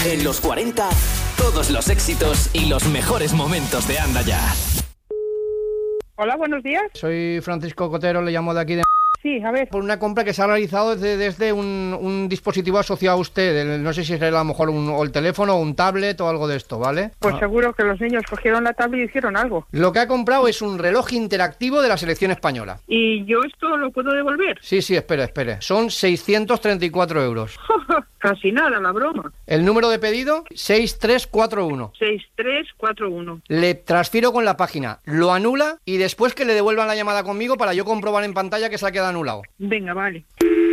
En los 40, todos los éxitos y los mejores momentos de Anda Ya. Hola, buenos días. Soy Francisco Cotero, le llamo de aquí de... Sí, a ver. Por una compra que se ha realizado desde un dispositivo asociado a usted. No sé si es a lo mejor o el teléfono, o un tablet o algo de esto, ¿vale? Pues seguro que los niños cogieron la tablet y hicieron algo. Lo que ha comprado es un reloj interactivo de la selección española. ¿Y yo esto lo puedo devolver? Sí, espere. Son 634 euros. Casi nada, la broma. El número de pedido, 6341. 6341. Le transfiero con la página, lo anula y después que le devuelvan la llamada conmigo para yo comprobar en pantalla que se ha quedado anulado. Venga, vale.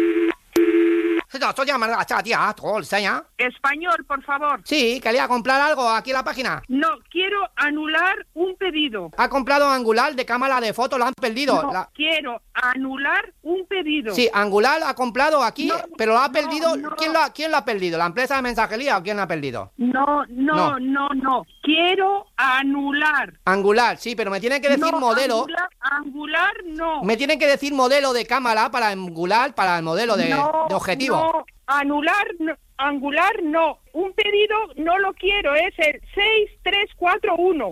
Español, por favor. Sí, quería comprar algo aquí en la página. No, quiero anular un pedido. Ha comprado Angular de cámara de foto, lo han perdido. No, quiero anular un pedido. Sí, Angular ha comprado aquí, pero lo ha perdido. No. ¿Quién lo ha perdido? ¿La empresa de mensajería o quién lo ha perdido? No. Quiero anular. Angular, sí, pero me tienen que decir modelo. Angular no. Me tienen que decir modelo de cámara para Angular, para el modelo de objetivo. No, Angular no. Un pedido no lo quiero, es el 6341.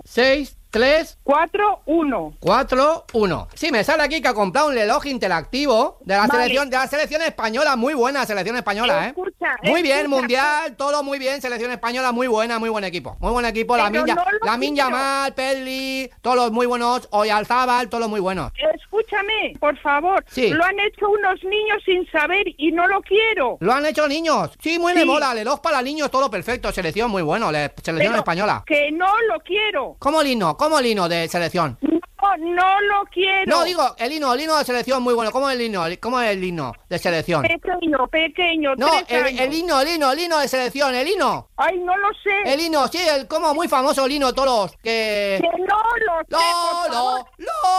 6341. Sí, me sale aquí que ha comprado un reloj interactivo de la selección española, muy buena selección española, muy bien, mundial, todo muy bien, selección española, muy buena, muy buen equipo. Lamine Yamal, Pedri, todos los muy buenos, Oyarzabal, todos los muy buenos. Escúchame, por favor. Sí. Lo han hecho unos niños sin saber y no lo quiero. ¿Lo han hecho niños? Sí, muy de moda, reloj para niños, todo perfecto, selección muy bueno, selección española. Que no lo quiero. ¿Cómo el himno de selección? No lo quiero. No, digo, el himno de selección muy bueno. ¿Cómo es el himno de selección? Pequeño. No, el himno de selección, el himno. Ay, no lo sé. El himno, sí, como muy famoso el himno, todos que no lo sé, por favor.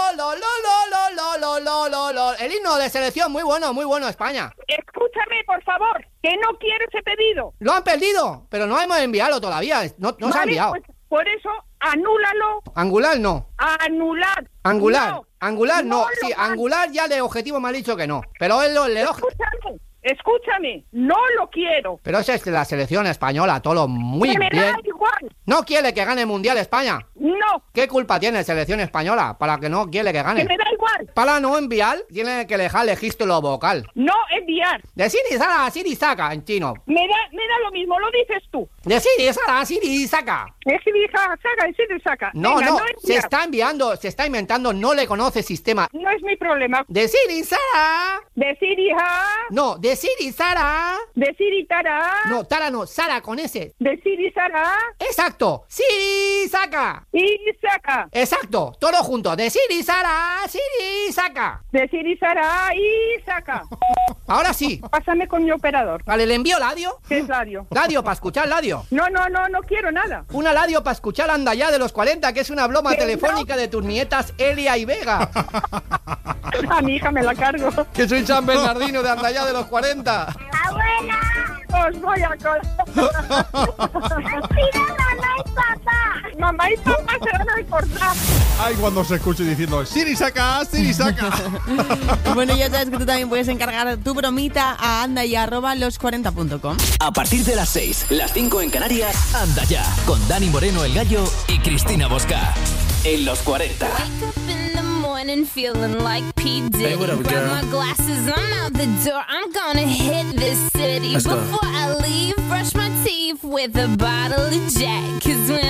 El himno de selección muy bueno, España. Escúchame, por favor, que no quiero ese pedido. Lo han perdido, pero no hemos enviado todavía, no se ha enviado. Pues, por eso, anúlalo. Angular no. Angular no. Sí, Angular ya de objetivo me ha dicho que no. Pero el reloj... Escúchame, no lo quiero. Pero esa es la selección española, todo muy bien. Me da igual. ¿No quiere que gane el Mundial España? No. ¿Qué culpa tiene la selección española para que no quiere que gane? Que me da igual. Para no enviar, tiene que dejar el registro vocal. No enviar. De Siri-Sara a Siri-Saka en chino. Me da lo mismo, lo dices tú. De Siri-Sara a Siri-Saka. Es Siri-Saka. No, venga, no, se está inventando, no le conoce sistema. No es mi problema. De Siri-Sara. De Siri-Ha. No, de Siri-Sara. De Siri-Tara. No, Tara no, Sara con S. De Siri-Sara. Exacto, Siri-Saka. Siri-Saka. Exacto, todo junto. De Siri-Sara, Siri-Saka. De Siri-Sara y Saka. Ahora sí. Pásame con mi operador. Vale, ¿le envío Ladio? ¿Qué es Ladio? Ladio, para escuchar Ladio. No quiero nada. Una Ladio para escuchar Anda Ya de los 40, que es una broma telefónica de tus nietas Elia y Vega. A mi hija me la cargo. Que soy San Bernardino de Anda Ya de los 40. ¡Abuela! Os voy a colar. ¡Mira, mamá y papá! Mamá y papá se van a cortar. Ay, cuando se escuche diciendo Siri-Saka, Siri-Saka. Bueno, ya sabes que tú también puedes encargar tu bromita a andaya@los40.com. A partir de las 6, las 5 en Canarias, Anda Ya, con Dani Moreno el Gallo y Cristina Bosca. En los 40. Feeling like P. Diddy. Hey, what up, girl? Grab my glasses, I'm out the door. I'm gonna hit this city. Let's go. Before I leave, brush my teeth with a bottle of Jack. 'Cause when